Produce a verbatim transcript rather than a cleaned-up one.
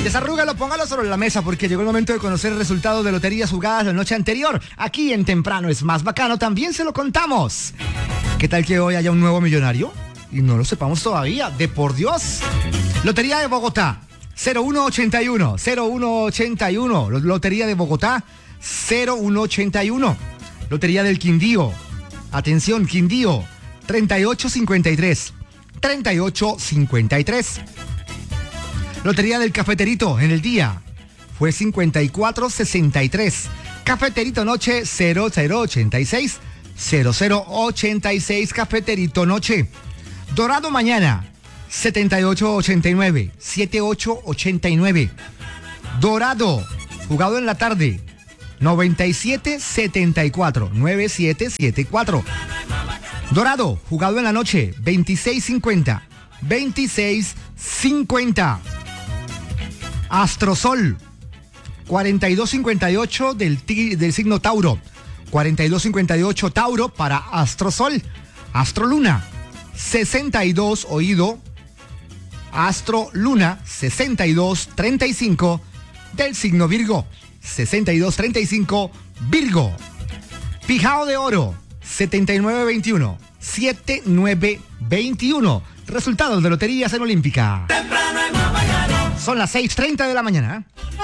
Desarrúgalo, póngalo sobre la mesa porque llegó el momento de conocer el resultado de loterías jugadas la noche anterior. Aquí en Temprano es Más Bacano también se lo contamos. ¿Qué tal que hoy haya un nuevo millonario? Y no lo sepamos todavía, de por Dios. Lotería de Bogotá, cero uno ochenta y uno, cero uno ochenta y uno. Lotería de Bogotá, cero uno ochenta y uno. Lotería del Quindío, atención, Quindío, treinta y ocho cincuenta y tres, treinta y ocho cincuenta y tres. Lotería del Cafeterito en el día fue cincuenta y cuatro sesenta y tres. Cafeterito Noche cero cero ochenta y seis, cero cero ochenta y seis. Cafeterito Noche. Dorado Mañana setenta y ocho ochenta y nueve, setenta y ocho ochenta y nueve. Dorado jugado en la tarde noventa y siete setenta y cuatro, noventa y siete setenta y cuatro. Dorado jugado en la noche veintiséis cincuenta, veintiséis cincuenta. Astrosol cuarenta y dos cincuenta y ocho del, del signo Tauro, cuarenta y dos cincuenta y ocho Tauro para Astrosol. Astroluna sesenta y dos oído, Astroluna sesenta y dos treinta y cinco del signo Virgo, sesenta y dos treinta y cinco Virgo. Pijao de Oro setenta y nueve veintiuno, setenta y nueve veintiuno. Resultados de loterías en Olímpica. Son las seis treinta de la mañana.